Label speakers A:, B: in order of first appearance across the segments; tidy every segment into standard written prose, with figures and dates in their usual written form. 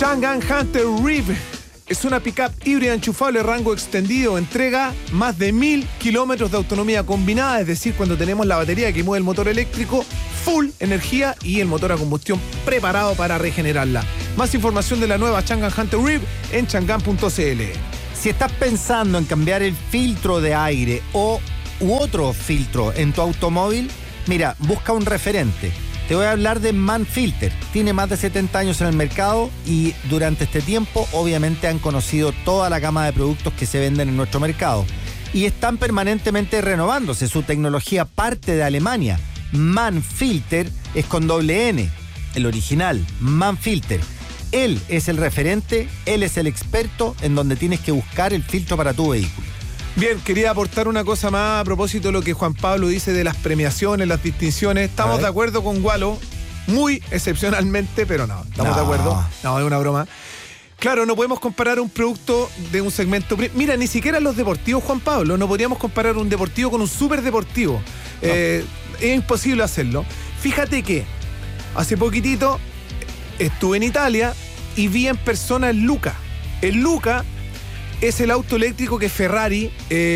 A: Chang'an Hunter Reeve es una pickup híbrida enchufable rango extendido. Entrega más de 1000 kilómetros de autonomía combinada, es decir, cuando tenemos la batería que mueve el motor eléctrico, full energía y el motor a combustión preparado para regenerarla. Más información de la nueva Chang'an Hunter Reeve en chang'an.cl.
B: Si estás pensando en cambiar el filtro de aire u otro filtro en tu automóvil, mira, busca un referente. Te voy a hablar de Manfilter. Tiene más de 70 años en el mercado y durante este tiempo obviamente han conocido toda la gama de productos que se venden en nuestro mercado y están permanentemente renovándose. Su tecnología parte de Alemania. Manfilter es con doble N, el original, Manfilter. Él es el referente, él es el experto en donde tienes que buscar el filtro para tu vehículo.
A: Bien, quería aportar una cosa más a propósito de lo que Juan Pablo dice de las premiaciones, las distinciones. Estamos de acuerdo con Walo, muy excepcionalmente, pero no, estamos de acuerdo. No, es una broma. Claro, no podemos comparar un producto de un segmento... Mira, ni siquiera los deportivos, Juan Pablo, no podríamos comparar un deportivo con un superdeportivo. No. Es imposible hacerlo. Fíjate que hace poquitito estuve en Italia y vi en persona el Luca. El Luca es el auto eléctrico que Ferrari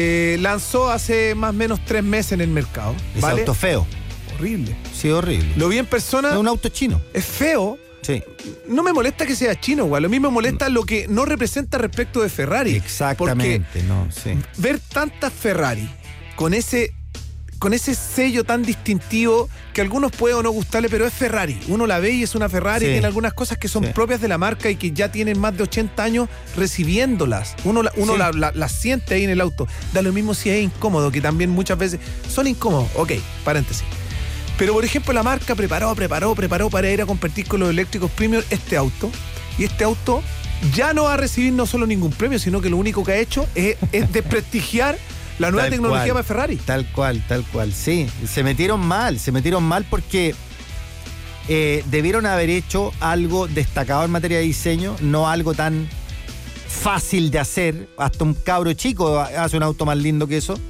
A: lanzó hace más o menos 3 meses en el mercado.
B: Es
A: ¿vale?
B: auto feo.
A: Horrible.
B: Sí, horrible.
A: Lo vi en persona.
B: Es un auto chino.
A: Es feo.
B: Sí.
A: No me molesta que sea chino, güey. A mí me molesta lo que no representa respecto de Ferrari.
B: Exactamente,
A: porque
B: no, sí.
A: Ver tantas Ferrari con ese sello tan distintivo que a algunos puede o no gustarle, pero es Ferrari. Uno la ve y es una Ferrari, sí. Tiene algunas cosas que son propias de la marca y que ya tienen más de 80 años recibiéndolas. Uno las siente ahí en el auto. Da lo mismo si es incómodo, que también muchas veces son incómodos. Ok, paréntesis. Pero, por ejemplo, la marca preparó para ir a competir con los eléctricos premium este auto. Y este auto ya no va a recibir no solo ningún premio, sino que lo único que ha hecho es desprestigiar la nueva tecnología para Ferrari.
B: Tal cual, sí. Se metieron mal porque debieron haber hecho algo destacado en materia de diseño, no algo tan fácil de hacer. Hasta un cabro chico hace un auto más lindo que eso.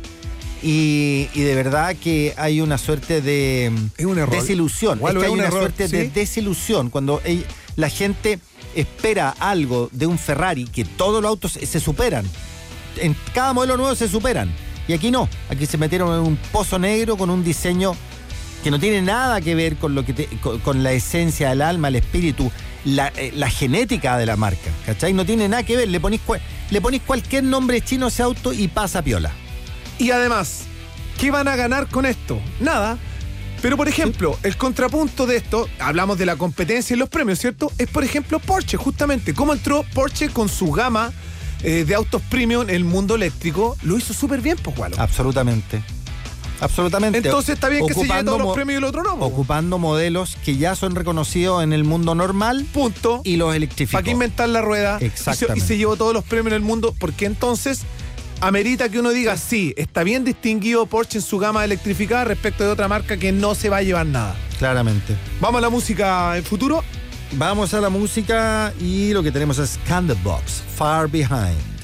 B: Y de verdad que hay una suerte de desilusión.
A: Igual
B: hay una
A: error,
B: suerte de desilusión cuando la gente espera algo de un Ferrari, que todos los autos se superan. En cada modelo nuevo se superan. Y aquí no. Aquí se metieron en un pozo negro con un diseño que no tiene nada que ver con con la esencia del alma, el espíritu, la genética de la marca. ¿Cachai? No tiene nada que ver. Le ponís cualquier nombre chino a ese auto y pasa piola.
A: Y además, ¿qué van a ganar con esto? Nada. Pero, por ejemplo, el contrapunto de esto, hablamos de la competencia y los premios, ¿cierto? Es, por ejemplo, Porsche, justamente. ¿Cómo entró Porsche con su gama de autos premium en el mundo eléctrico? Lo hizo súper bien, pues, Walo.
B: Absolutamente.
A: Entonces está bien que se lleve todos los premios y el otro no.
B: Ocupando modelos que ya son reconocidos en el mundo normal.
A: Punto.
B: Y los electrificó.
A: ¿Para qué inventar la rueda?
B: Exactamente.
A: Y se llevó todos los premios en el mundo, porque entonces amerita que uno diga, sí, está bien distinguido Porsche en su gama electrificada respecto de otra marca que no se va a llevar nada.
B: Claramente.
A: ¿Vamos a la música en futuro?
B: Vamos a la música y lo que tenemos es Candlebox, Far Behind.